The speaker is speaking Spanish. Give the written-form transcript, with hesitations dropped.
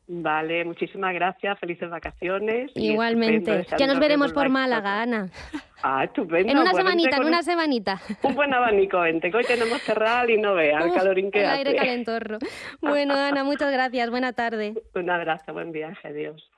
Vale, muchísimas gracias, felices vacaciones. Y estupendo, Igualmente. Ya deseando nos que veremos por volváis Málaga, pronto. Ana. Estupendo. En una Pues vente semanita, en con una semanita. un buen abanico, vente, que hoy tenemos cerrado y no veas el calorín que El aire hace. calentorro. Bueno, Ana, muchas gracias. Buena tarde. Un abrazo, buen viaje, adiós.